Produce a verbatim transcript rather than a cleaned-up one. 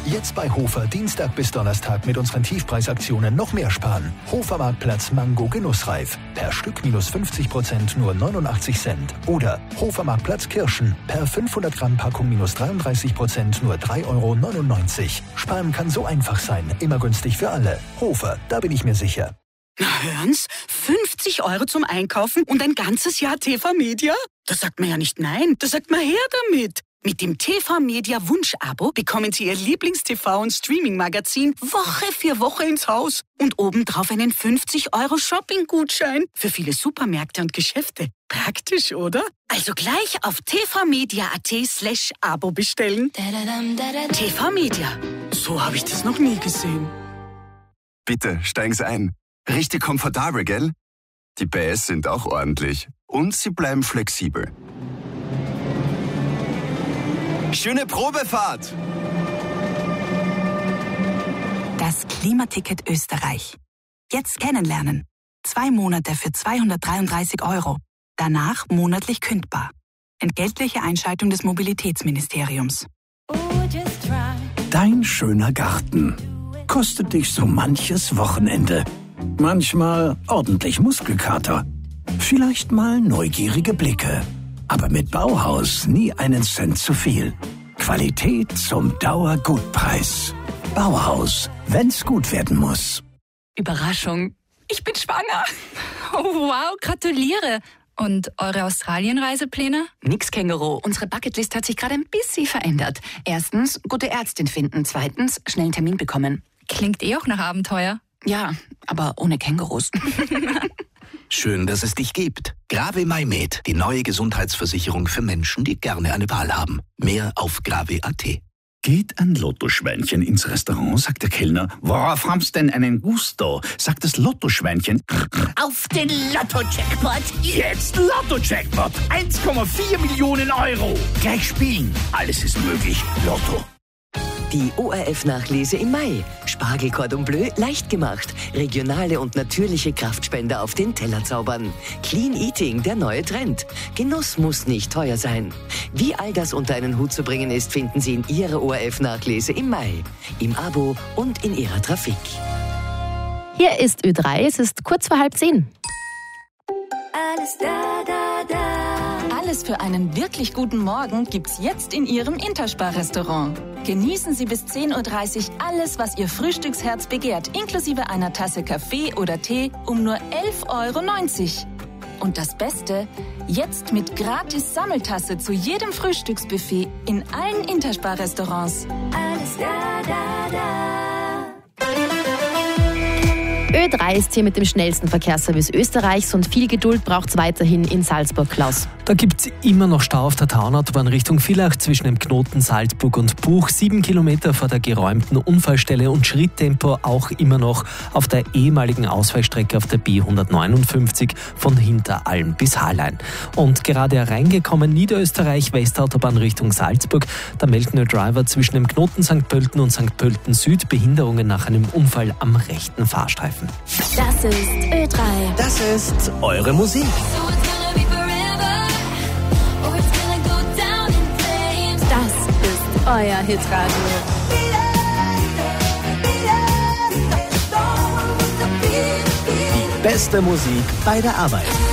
Jetzt bei Hofer Dienstag bis Donnerstag mit unseren Tiefpreisaktionen noch mehr sparen. Hofer Marktplatz Mango Genussreif. Per Stück minus fünfzig Prozent nur neunundachtzig Cent. Oder Hofer Marktplatz Kirschen. Per fünfhundert Gramm Packung minus dreiunddreißig Prozent nur drei Euro neunundneunzig. Sparen kann so einfach sein. Immer günstig für alle. Hofer, da bin ich mir sicher. Na hören's, fünfzig Euro zum Einkaufen und ein ganzes Jahr T V Media? Da sagt man ja nicht nein, da sagt man her damit. Mit dem T V Media Wunsch-Abo bekommen Sie Ihr Lieblings-T V- und Streaming-Magazin Woche für Woche ins Haus und obendrauf einen fünfzig Euro Shopping-Gutschein für viele Supermärkte und Geschäfte. Praktisch, oder? Also gleich auf tvmedia.at slash Abo bestellen. T V Media. So habe ich das noch nie gesehen. Bitte, steigen Sie ein. Richtig komfortabel, gell? Die P S sind auch ordentlich. Und sie bleiben flexibel. Schöne Probefahrt! Das Klimaticket Österreich. Jetzt kennenlernen. Zwei Monate für zweihundertdreiunddreißig Euro. Danach monatlich kündbar. Entgeltliche Einschaltung des Mobilitätsministeriums. Dein schöner Garten kostet dich so manches Wochenende. Manchmal ordentlich Muskelkater. Vielleicht mal neugierige Blicke. Aber mit Bauhaus nie einen Cent zu viel. Qualität zum Dauergutpreis. Bauhaus, wenn's gut werden muss. Überraschung, ich bin schwanger. Oh, wow, gratuliere. Und eure Australienreisepläne? Nix, Känguru. Unsere Bucketlist hat sich gerade ein bisschen verändert. Erstens, gute Ärztin finden. Zweitens, schnell einen Termin bekommen. Klingt eh auch nach Abenteuer. Ja, aber ohne Kängurus. Schön, dass es dich gibt. Grave MyMed, die neue Gesundheitsversicherung für Menschen, die gerne eine Wahl haben. Mehr auf grave punkt at. Geht ein Lottoschweinchen ins Restaurant, sagt der Kellner. Worauf haben's denn einen Gusto? Sagt das Lottoschweinchen. Auf den Lotto-Jackpot. Jetzt Lotto-Jackpot. eins Komma vier Millionen Euro. Gleich spielen. Alles ist möglich. Lotto. Die O R F-Nachlese im Mai. Spargel Cordon Bleu leicht gemacht. Regionale und natürliche Kraftspender auf den Teller zaubern. Clean Eating, der neue Trend. Genuss muss nicht teuer sein. Wie all das unter einen Hut zu bringen ist, finden Sie in Ihrer O R F-Nachlese im Mai. Im Abo und in Ihrer Trafik. Hier ist Ö drei, es ist kurz vor halb zehn. Alles da, da, da. Alles für einen wirklich guten Morgen gibt's jetzt in Ihrem Interspar-Restaurant. Genießen Sie bis zehn Uhr dreißig alles, was Ihr Frühstücksherz begehrt, inklusive einer Tasse Kaffee oder Tee um nur elf Euro neunzig. Und das Beste, jetzt mit gratis Sammeltasse zu jedem Frühstücksbuffet in allen Interspar-Restaurants. Alles da, da, da. Ö drei ist hier mit dem schnellsten Verkehrsservice Österreichs und viel Geduld braucht es weiterhin in Salzburg, Klaus. Da gibt es immer noch Stau auf der Taunautobahn Richtung Villach zwischen dem Knoten Salzburg und Buch. Sieben Kilometer vor der geräumten Unfallstelle und Schritttempo auch immer noch auf der ehemaligen Ausfallstrecke auf der B hundertneunundfünfzig von Hinteralm bis Hallein. Und gerade hereingekommen Niederösterreich Westautobahn Richtung Salzburg. Da melden Driver zwischen dem Knoten Sankt Pölten und Sankt Pölten Süd Behinderungen nach einem Unfall am rechten Fahrstreifen. Das ist Ö drei. Das ist eure Musik. Das ist euer Hitradio. Die beste Musik bei der Arbeit.